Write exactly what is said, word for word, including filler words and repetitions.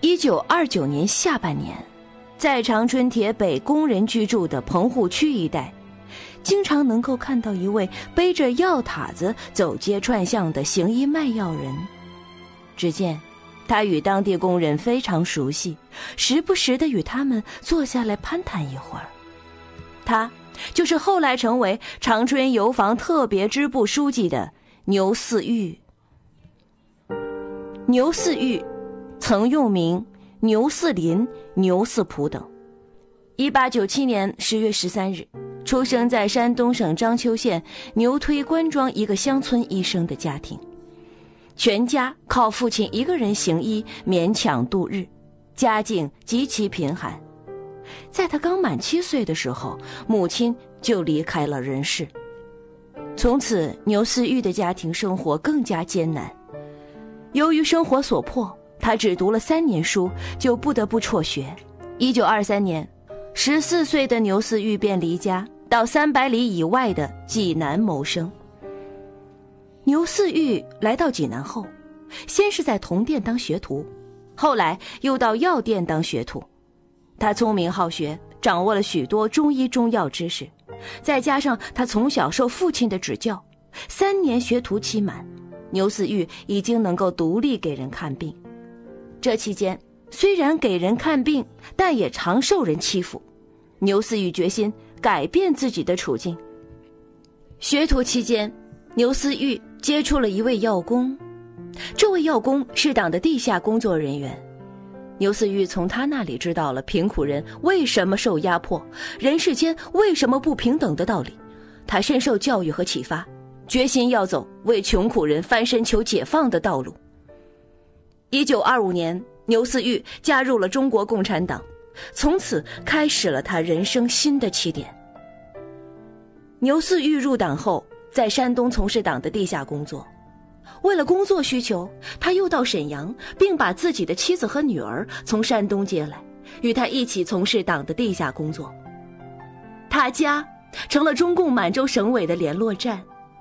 一九二九年下半年，在长春铁北工人居住的棚户区一带，经常能够看到一位背着药塔子走街串巷的行医卖药人。只见他与当地工人非常熟悉，时不时地与他们坐下来攀谈一会儿。他就是后来成为长春油坊特别支部书记的牛四玉。牛四玉曾用名牛四林、牛四普等。一八九七年十月十三日，出生在山东省章丘县牛推关庄一个乡村医生的家庭。全家靠父亲一个人行医勉强度日，家境极其贫寒。在他刚满七岁的时候，母亲就离开了人世。从此牛四玉的家庭生活更加艰难。由于生活所迫，他只读了三年书就不得不辍学。一九二三年，十四岁的牛四玉便离家到三百里以外的济南谋生。牛四玉来到济南后，先是在铜店当学徒，后来又到药店当学徒。他聪明好学，掌握了许多中医中药知识，再加上他从小受父亲的指教，三年学徒期满，牛四玉已经能够独立给人看病。这期间虽然给人看病，但也常受人欺负。牛四玉决心改变自己的处境。学徒期间，牛四玉接触了一位药工，这位药工是党的地下工作人员。牛四玉从他那里知道了贫苦人为什么受压迫，人世间为什么不平等的道理。他深受教育和启发，决心要走为穷苦人翻身求解放的道路。一九二五年，牛四玉加入了中国共产党，从此开始了他人生新的起点。牛四玉入党后，在山东从事党的地下工作。为了工作需求，他又到沈阳，并把自己的妻子和女儿从山东接来，与他一起从事党的地下工作。他家成了中共满洲省委的联络站，